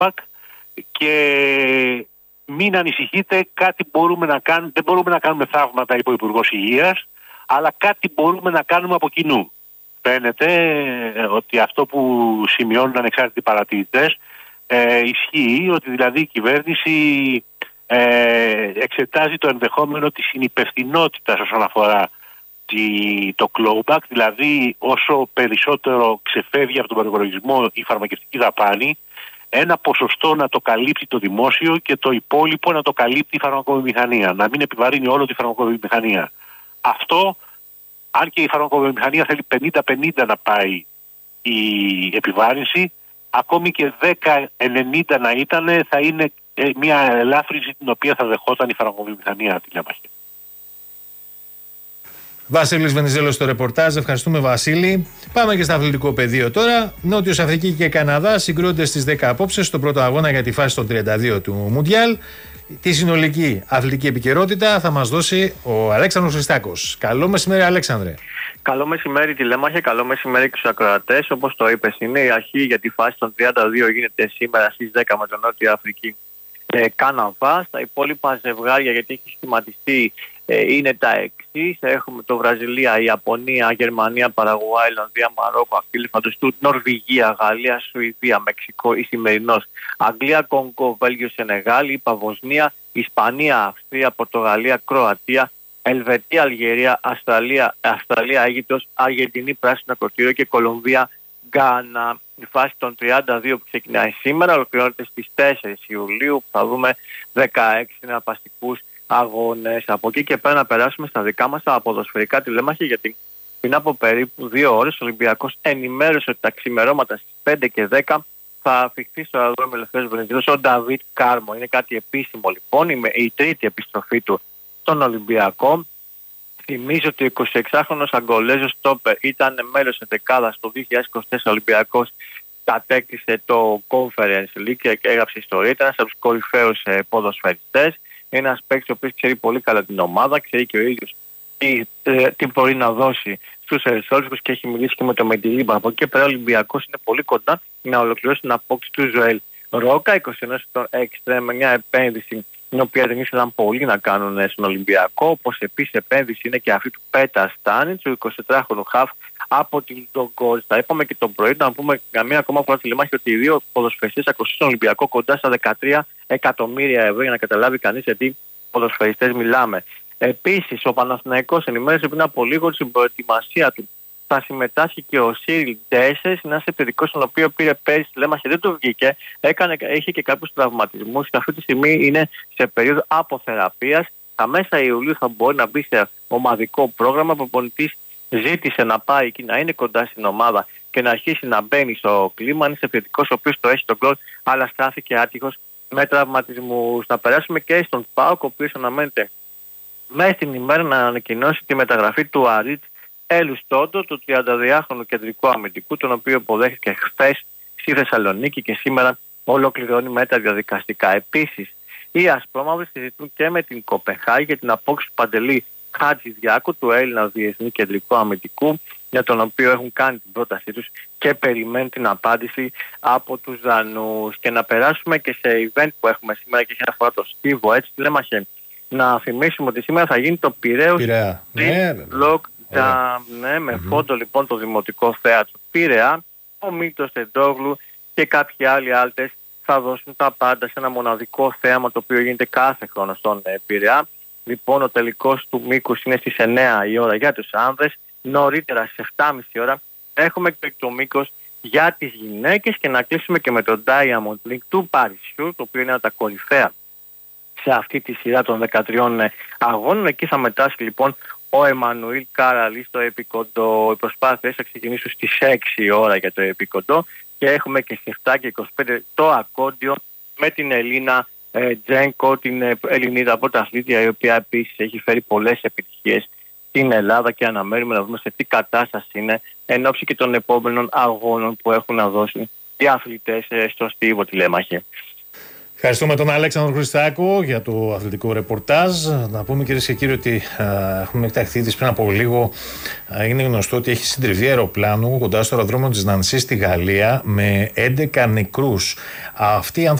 clawback και μην ανησυχείτε, κάτι μπορούμε να κάνουμε. Δεν μπορούμε να κάνουμε θαύματα, είπε ο Υπουργός Υγείας, αλλά κάτι μπορούμε να κάνουμε από κοινού. Φαίνεται ότι αυτό που σημειώνουν ανεξάρτητοι παρατηρητές ισχύει, ότι δηλαδή η κυβέρνηση εξετάζει το ενδεχόμενο της συνυπευθυνότητας όσον αφορά το clawback, δηλαδή όσο περισσότερο ξεφεύγει από τον προϋπολογισμό η φαρμακευτική δαπάνη, ένα ποσοστό να το καλύπτει το δημόσιο και το υπόλοιπο να το καλύπτει η φαρμακοβιομηχανία, να μην επιβαρύνει όλο τη φαρμακοβιομηχανία. Αυτό, αν και η φαρμακοβιομηχανία θέλει 50-50 να πάει η επιβάρυνση, ακόμη και 10-90 να ήταν, θα είναι μια ελάφρυνση την οποία θα δεχόταν η φαρμακοβιομηχανία τηλέμαχη. Βασίλης Βενιζέλος στο ρεπορτάζ. Ευχαριστούμε, Βασίλη. Πάμε και στο αθλητικό πεδίο τώρα. Νότιος Αφρική και Καναδά συγκρούονται στις 10 απόψε στον πρώτο αγώνα για τη φάση των 32 του Μουντιάλ. Τη συνολική αθλητική επικαιρότητα θα μας δώσει ο Αλέξανδρος Χριστάκος. Καλό μεσημέρι, Αλέξανδρε. Καλό μεσημέρι, τηλέμαχε. Καλό μεσημέρι και στους ακροατές. Όπως το είπες, είναι η αρχή για τη φάση των 32. Γίνεται σήμερα στις 10 με τον Νότιο Αφρική Καναδά. Τα υπόλοιπα ζευγάρια, γιατί έχει σχηματιστεί, είναι τα εξής. Έχουμε το Βραζιλία, Ιαπωνία, Γερμανία, Παραγουάη, Ιρλανδία, Μαρόκο, Αφίλιφαντος του, Νορβηγία, Γαλλία, Σουηδία, Μεξικό, Ισημερινός, Αγγλία, Κονγκό, Βέλγιο, Σενεγάλ, ΙΠΑ, Βοσνία, Ισπανία, Αυστρία, Πορτογαλία, Κροατία, Ελβετία, Αλγερία, Αυστραλία, Αίγυπτος, Αργεντινή, Πράσινο Ακροτήριο και Κολομβία, Γκάνα. Η φάση των 32 που ξεκινάει σήμερα ολοκληρώνεται στις 4 Ιουλίου, που θα δούμε 16 συναρπαστικούς αγώνες. Από εκεί και πέρα να περάσουμε στα δικά μας τα ποδοσφαιρικά τηλέμαχη, γιατί πριν από περίπου 2 ώρες ο Ολυμπιακός ενημέρωσε ότι τα ξημερώματα στις 5 και 10 θα αφιχθεί στο αεροδρόμιο Ελευθέριος Βενιζέλος ο Νταβίτ Κάρμο. Είναι κάτι επίσημο λοιπόν, η τρίτη επιστροφή του στον Ολυμπιακό. Θυμίζω ότι ο 26χρονος Αγκολέζος στόπερ ήταν μέλος εντεκάδας το 2024 Ολυμπιακός, κατέκτησε το Conference League και έγραψε ιστορία. Ήταν ένας από τους κορυφαίους ποδοσφαιριστές. Είναι ένας παίκτης ο οποίος ξέρει πολύ καλά την ομάδα, ξέρει και ο ίδιος τι μπορεί να δώσει στους ερυθρόλευκους και έχει μιλήσει και με το Μεντιλίμπα. Από εκεί και πέρα ο Ολυμπιακός είναι πολύ κοντά να ολοκληρώσει την απόκτηση του Ζωέλ Ρόκα, 21 ετών έξτρα, με μια επένδυση την οποία δεν ήθελαν πολλοί να κάνουν στον Ολυμπιακό. Όπως επίσης επένδυση είναι και αυτή του Πέτα Στάνιτς, του 24χρονου χαφ από την Λογκόρτς. Τα είπαμε και τον πρωί, να πούμε καμία ακόμα φορά τηλεμάχη ότι οι δύο ποδοσφαιριστές ακολουθούν στον Ολυμπιακό κοντά στα 13 εκατομμύρια ευρώ, για να καταλάβει κανείς γιατί ποδοσφαιριστές μιλάμε. Επίσης, ο Παναθηναϊκός ενημέρωσε πριν από λίγο στην προετοιμασία του. Θα συμμετάσχει και ο Σίριλ Ντέσσερ, ένας επιθετικός τον οποίο πήρε πέρυσι τηλέμαχη, δεν το βγήκε. Είχε και κάποιους τραυματισμούς και αυτή τη στιγμή είναι σε περίοδο αποθεραπείας. Τα μέσα Ιουλίου θα μπορεί να μπει σε ομαδικό πρόγραμμα. Ο προπονητής ζήτησε να πάει εκεί, να είναι κοντά στην ομάδα και να αρχίσει να μπαίνει στο κλίμα. Είναι επιθετικός ο οποίος το έχει τον γκολ, αλλά στάθηκε άτυχος με τραυματισμούς. Να περάσουμε και στον ΠΑΟΚ, ο οποίος αναμένεται μέσα στην ημέρα να ανακοινώσει τη μεταγραφή του Αρίτ Ελουστόντο, του 32χρονου κεντρικού αμυντικού, τον οποίο υποδέχθηκε χθες στη Θεσσαλονίκη και σήμερα ολοκληρώνει με τα διαδικαστικά. Επίσης, οι Ασπρόμαυροι συζητούν και με την Κοπενχάγη για την απόκτηση του Παντελή Χατζηδιάκου, του Έλληνα διεθνή κεντρικού αμυντικού, για τον οποίο έχουν κάνει την πρότασή τους και περιμένουν την απάντηση από τους Δανούς. Και να περάσουμε και σε event που έχουμε σήμερα και έχει αφορά το Στίβο, έτσι τηλέμαχε. Να θυμίσουμε ότι σήμερα θα γίνει το Πειραίος Lockdown, με φόντο λοιπόν το Δημοτικό Θέατρο Πειραιά. Ο Μήτρος Τεντόγλου και κάποιοι άλλοι άλτες θα δώσουν τα πάντα σε ένα μοναδικό θέαμα το οποίο γίνεται κάθε χρόνο στον Πειραιά. Λοιπόν, ο τελικός του μήκους είναι στις 9 η ώρα για τους άνδρες. Νωρίτερα στις 7.30 ώρα έχουμε και το μήκος για τις γυναίκες και να κλείσουμε και με το Diamond League του Παρισιού, το οποίο είναι ένα από τα κορυφαία σε αυτή τη σειρά των 13 αγώνων. Εκεί θα μετάσχει λοιπόν ο Εμμανουήλ Καραλή στο επικοντό. Οι προσπάθειες θα ξεκινήσουν στις 6 η ώρα για το επικοντό και έχουμε και στις 7 και 25 το ακόντιο με την Ελίνα Τζένκο, την Ελληνίδα πρωταθλήτρια, η οποία επίσης έχει φέρει πολλές επιτυχίες στην Ελλάδα και αναμένουμε να δούμε σε τι κατάσταση είναι εν ώψη και των επόμενων αγώνων που έχουν να δώσουν οι αθλητές στο Στίβο τηλέμαχη. Ευχαριστούμε τον Αλέξανδρο Χριστάκο για το αθλητικό ρεπορτάζ. Να πούμε, κυρίες και κύριοι, ότι έχουμε εκταχθεί πριν από λίγο. Είναι γνωστό ότι έχει συντριβεί αεροπλάνο κοντά στο αεροδρόμιο της Νανσί στη Γαλλία με 11 νεκρούς. Αυτοί οι